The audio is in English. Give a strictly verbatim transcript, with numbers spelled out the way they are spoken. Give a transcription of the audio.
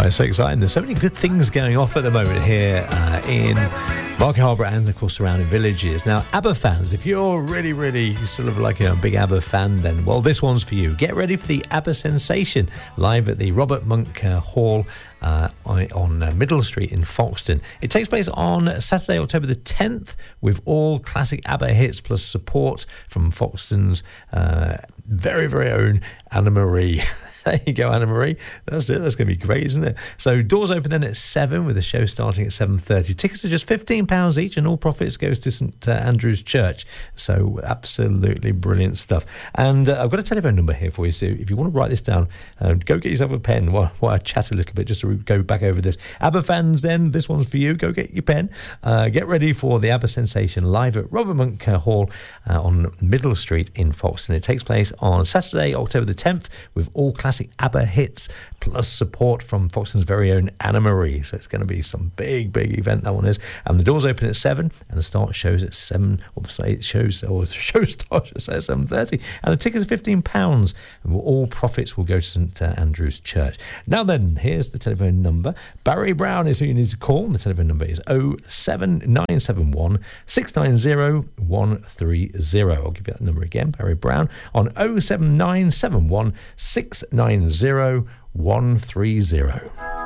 Oh, it's so exciting. There's so many good things going off at the moment here uh, in Market Harbour and, of course, surrounding villages. Now, ABBA fans, if you're really, really sort of like a big ABBA fan, then, well, this one's for you. Get ready for the ABBA Sensation live at the Robert Monk uh, Hall uh, on uh, Middle Street in Folkestone. It takes place on Saturday, October the tenth, with all classic ABBA hits plus support from Folkestone's uh, very, very own Anna Marie. There you go, Anna Marie. That's it. That's going to be great, isn't it? So doors open then at seven, with the show starting at seven thirty. Tickets are just fifteen pounds each, and all profits goes to St Andrew's Church. So absolutely brilliant stuff. And uh, I've got a telephone number here for you. So if you want to write this down, uh, go get yourself a pen while, while I chat a little bit, just to go back over this. ABBA fans, then, this one's for you. Go get your pen. Uh, get ready for the ABBA Sensation live at Robert Monk uh, Hall uh, on Middle Street in Folkestone. It takes place on Saturday, October the tenth, with all classic ABBA hits plus support from Folkestone's very own Anna Marie. So it's going to be some big, big event, that one is. And the doors open at seven, and the start shows at seven, or the shows, or the show starts at seven thirty. And the tickets are fifteen pounds. And all profits will go to St Andrew's Church. Now then, here's the telephone number. Barry Brown is who you need to call. The telephone number is oh seven nine seven one, six nine oh, one three oh. I'll give you that number again, Barry Brown, on oh seven nine seven one, six nine oh, one three oh.